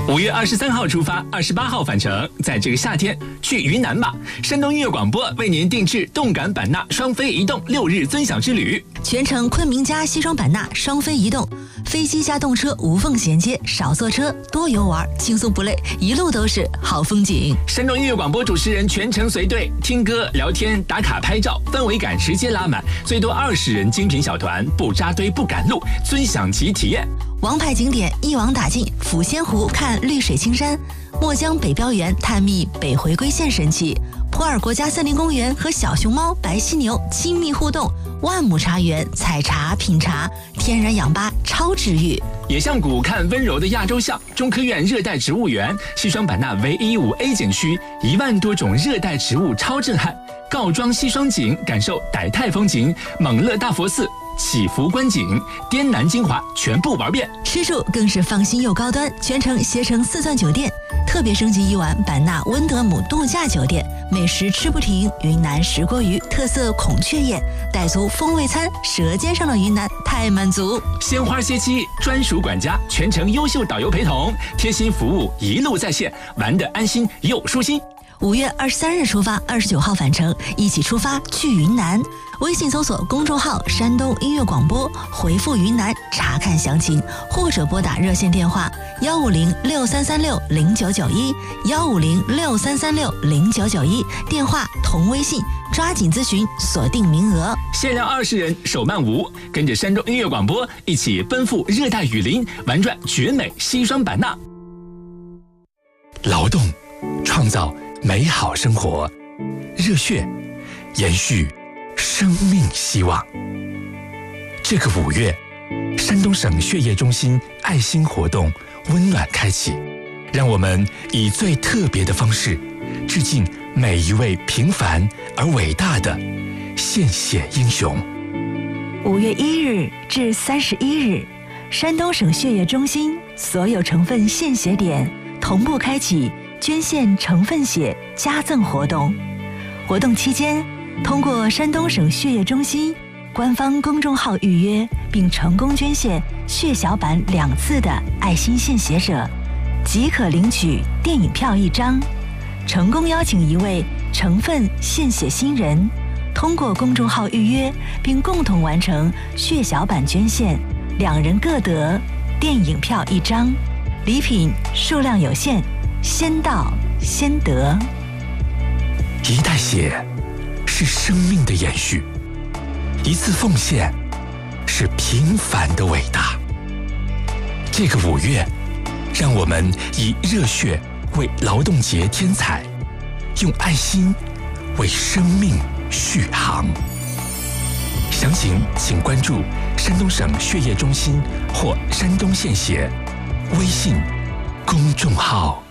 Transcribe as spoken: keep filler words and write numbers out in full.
五月二十三号出发，二十八号返程。在这个夏天，去云南吧！山东音乐广播为您定制动感版纳双飞移动六日尊享之旅， 全程昆明加西双版纳双飞移动，飞机加动车无缝衔接，少坐车，多游玩，轻松不累，一路都是好风景。 山东音乐广播主持人全程随队，听歌、聊天、打卡、拍照，氛围感直接拉满，最多二十人精品小团，不扎堆不赶路，尊享及体验。 王牌景点一网打尽，抚仙湖看绿水青山，墨江北标园探秘北回归线神奇，普洱国家森林公园和小熊猫、白犀牛亲密互动，万亩茶园采茶品茶，天然氧吧超治愈。 野象谷看温柔的亚洲象，中科院热带植物园，西双版纳唯一五 A 景区，一万多种热带植物超震撼。告庄西双景，感受傣泰风情，蒙勒大佛寺。祈福观景，滇南精华全部玩遍。 吃住更是放心又高端，全程携程四钻酒店，特别升级一晚版纳温德姆度假酒店，美食吃不停，云南石锅鱼、特色孔雀宴，傣族风味餐，舌尖上的云南太满足。 鲜花歇期，专属管家，全程优秀导游陪同，贴心服务，一路在线，玩得安心又舒心。 五月二十三日出发，二十九号返程，一起出发去云南。微信搜索公众号山东音乐广播，回复云南查看详情，或者拨打热线电话幺五零六三三六零九九一幺五零六三三六零九九一，电话同微信，抓紧咨询，锁定名额， 限量二十人，手慢无。跟着山东音乐广播一起奔赴热带雨林，玩转绝美西双版纳。劳动，创造美好生活，热血延续生命希望。这个五月，山东省血液中心爱心活动温暖开启，让我们以最特别的方式致敬每一位平凡而伟大的献血英雄。 五月一日至三十一日，山东省血液中心所有成分献血点同步开启捐献成分血加赠活动。活动期间，通过山东省血液中心官方公众号预约并成功捐献血小板两次的爱心献血者，即可领取电影票一张。成功邀请一位成分献血新人，通过公众号预约并共同完成血小板捐献，两人各得电影票一张。礼品数量有限，先到先得。 一袋血是生命的延续，一次奉献是平凡的伟大。这个五月，让我们以热血为劳动节添彩，用爱心为生命续航。详情请关注山东省血液中心或山东献血微信公众号。